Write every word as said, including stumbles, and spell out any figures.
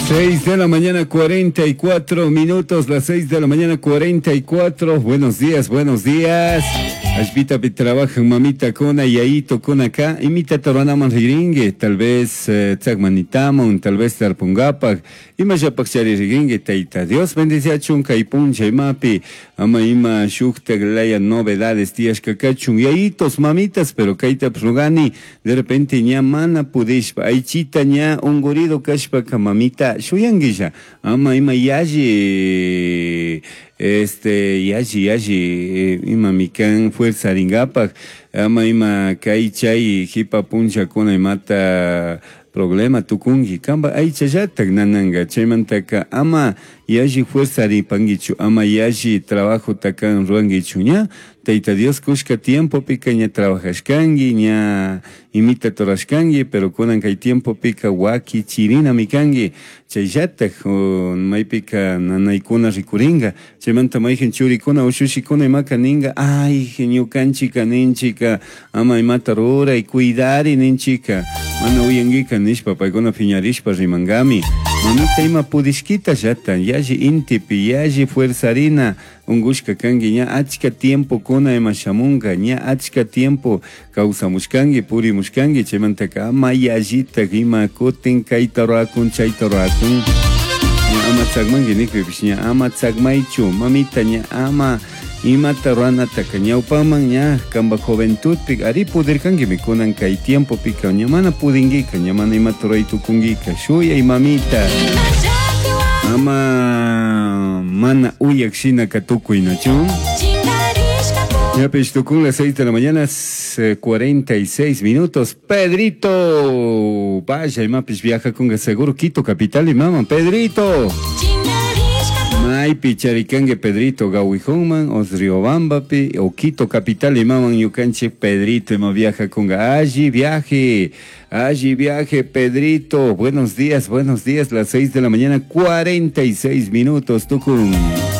seis de la mañana, cuarenta y cuatro minutos, las seis de la mañana, cuarenta y cuatro. Buenos días, buenos días. Ashbita pi trabajan mamita kona yaito kona acá. Imita taruanaman riringue, tal vez tzagmanitaman, tal vez tarpungapak. Ima yapaxari riringue taita. Dios bendice chunka y puncha y mapi. Ama ima shukta glaya novedades días kakachun. Yaitos mamitas, pero kaita prugani. De repente ña mana pudishpa. Aichita ña ungurido kashpa ka mamita. Shuyangisha. Ama ima yaji. Este, yaji, yaji, ima mikan fuerza ringapak, ama ima kai chay hipa puncha kuna mata problema tukungi, kamba ay chayatak nananga, chaymantaka ama yaji fuerza ripangichu, ama yaji trabajo takan ruangichu ña, Taita Dios kushka tiempo pica ña trabajashkangi, ña imita torashkangi, pero kunan kay tiempo pica waki chirina mikangi, chayatak may pica nanaykuna rikuringa, chaymanta mayjen churikuna ushushikuna imaka ninga, ay ñukanchika ninchika, ama imata rura y cuidari ninchika, mana uyangika nishpa paykuna piñarishpa rimangami, mamita ima pudishkita yata, yaji intipi, yaji fuerzarina, ungushka kangi, ña achka tiempo kuna ema shamunga, ña achka tiempo kawsamushkangi, purimushkangi, chaymantaka ama yallita ima kutin kaytarakun chaytarakun, ña ama tzagmangi nikpipish, ña ama tzagmaychu, mamita ña ama imata ruanataka ñawpaman ña kamba juventudpik ari pudirkangi mikunan kay tiempo pika ña mana pudingika, ña mana imata ruraytukungika, shuyay mamita, ama mana uyak shina katukuynachu. Ya peshtukun las seis de la mañana, cuarenta y seis minutos. Pedrito, vaya, y mapis viaja con seguro Quito capital y mama, Pedrito. May picharikange Pedrito Gawihoman, Osriobamba pi, o Quito capital y maman yucanche Pedrito, y ma viaja con allí viaje, allí viaje Pedrito. Buenos días, buenos días, las seis de la mañana, cuarenta y seis minutos, Tucum.